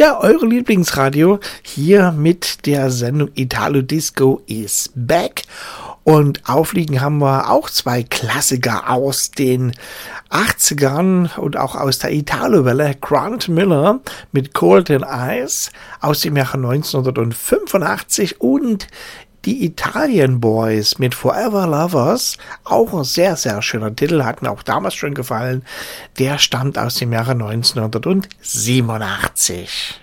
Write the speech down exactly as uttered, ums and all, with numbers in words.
Ja, eure Lieblingsradio hier mit der Sendung Italo Disco is back. Und aufliegen haben wir auch zwei Klassiker aus den achtzigern und auch aus der Italo-Welle. Grant Miller mit Golden Eyes aus dem Jahre neunzehnhundertfünfundachtzig und die Italian Boys mit Forever Lovers, auch ein sehr, sehr schöner Titel, hat mir auch damals schon gefallen. Der stammt aus dem Jahre neunzehnhundertsiebenundachtzig.